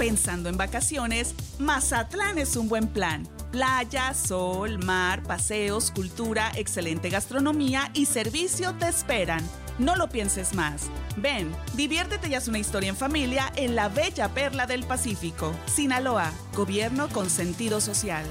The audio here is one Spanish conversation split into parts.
Pensando en vacaciones, Mazatlán es un buen plan. Playa, sol, mar, paseos, cultura, excelente gastronomía y servicio te esperan. No lo pienses más. Ven, diviértete y haz una historia en familia en la bella perla del Pacífico. Sinaloa, gobierno con sentido social.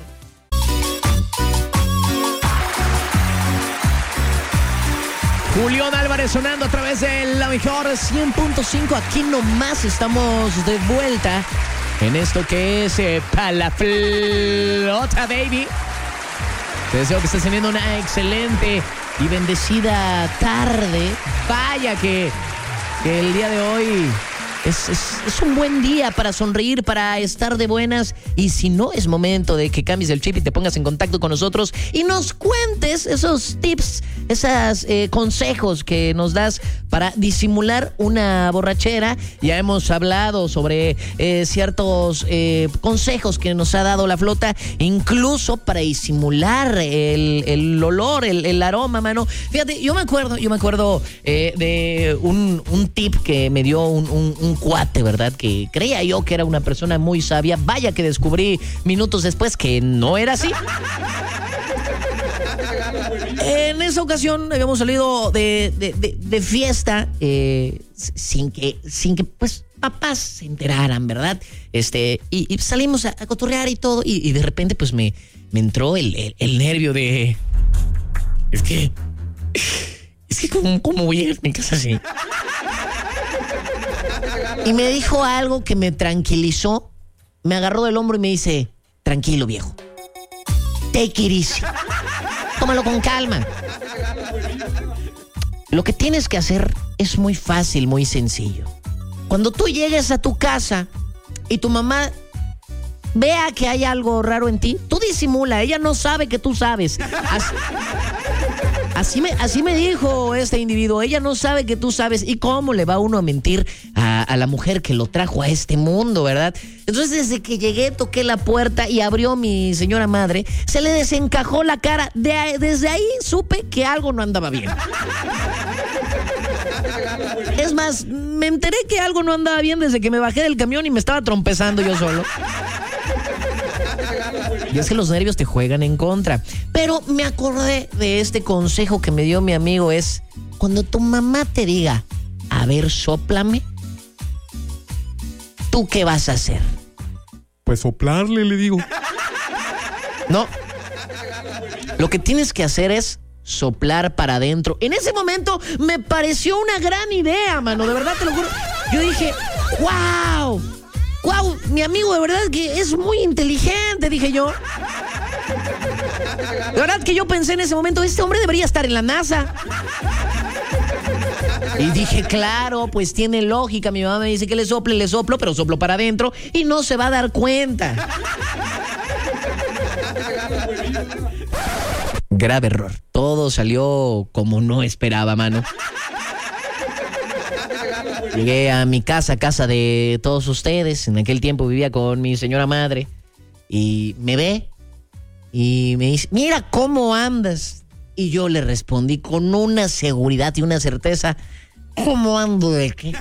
Julián Álvarez sonando a través de la mejor 100.5. Aquí nomás estamos de vuelta en esto que es Pa' la Flota, baby. Te deseo que estés teniendo una excelente y bendecida tarde. Vaya que el día de hoy es un buen día para sonreír, para estar de buenas. Y si no, es momento de que cambies el chip y te pongas en contacto con nosotros y nos cuentes esos tips, esos consejos que nos das para disimular una borrachera. Ya hemos hablado sobre ciertos consejos que nos ha dado la flota, incluso para disimular el olor, el aroma, mano. Fíjate, yo me acuerdo de un tip que me dio un cuate, ¿verdad? Que creía yo que era una persona muy sabia. Vaya que descubrí minutos después que no era así. En esa ocasión habíamos salido de fiesta sin que pues papás se enteraran, ¿verdad? Y salimos a cotorrear y todo, y de repente pues me entró el nervio de... Es que ¿cómo voy a ir a mi casa así? Y me dijo algo que me tranquilizó. Me agarró del hombro y me dice: tranquilo, viejo. Take it easy. Tómalo con calma. Lo que tienes que hacer es muy fácil, muy sencillo. Cuando tú llegues a tu casa y tu mamá vea que hay algo raro en ti, tú disimula. Ella no sabe que tú sabes. Así me dijo este individuo. Ella no sabe que tú sabes. ¿Y cómo le va uno a mentir a la mujer que lo trajo a este mundo, verdad? Entonces, desde que llegué, toqué la puerta y abrió mi señora madre. Se le desencajó la cara. Desde ahí supe que algo no andaba bien. Es más, me enteré que algo no andaba bien desde que me bajé del camión y me estaba trompezando yo solo. Y es que los nervios te juegan en contra. Pero me acordé de este consejo que me dio mi amigo. Es: cuando tu mamá te diga, a ver, sóplame, ¿tú qué vas a hacer? Pues soplarle, le digo. No. Lo que tienes que hacer es soplar para adentro. En ese momento me pareció una gran idea, mano. De verdad, te lo juro. Yo dije, ¡wow! ¡Wow! Mi amigo de verdad que es muy inteligente, dije yo. De verdad que yo pensé en ese momento, este hombre debería estar en la NASA. Y dije, claro, pues tiene lógica. Mi mamá me dice que le soplo, pero soplo para adentro y no se va a dar cuenta. Grave error. Todo salió como no esperaba, mano. Llegué a mi casa de todos ustedes. En aquel tiempo vivía con mi señora madre. Y me ve y me dice: mira cómo andas. Y yo le respondí con una seguridad y una certeza: ¿cómo ando de qué?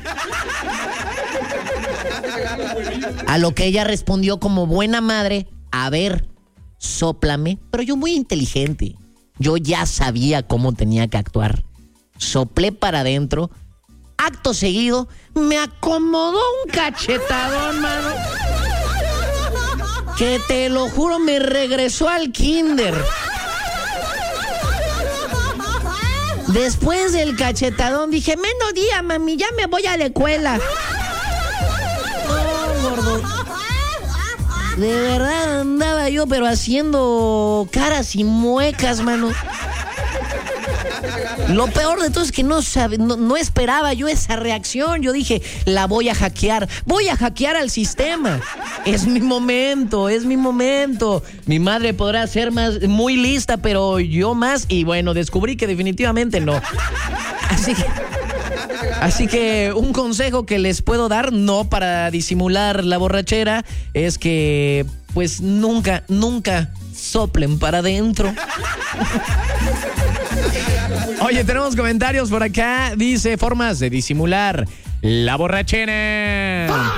A lo que ella respondió como buena madre: a ver, sóplame. Pero yo muy inteligente. Yo ya sabía cómo tenía que actuar. Soplé para adentro. Acto seguido, me acomodó un cachetadón, mano, que te lo juro me regresó al kinder. Después del cachetadón dije: menos día, mami, ya me voy a la escuela. No, gordo. De verdad andaba yo, pero haciendo caras y muecas, mano. Lo peor de todo es que no esperaba yo esa reacción. Yo dije, la voy a hackear al sistema. Es mi momento. Mi madre podrá ser muy lista, pero yo más. Y bueno, descubrí que definitivamente no. Así que un consejo que les puedo dar, no para disimular la borrachera, es que pues nunca soplen para adentro. Oye, tenemos comentarios por acá. Dice: formas de disimular la borrachera.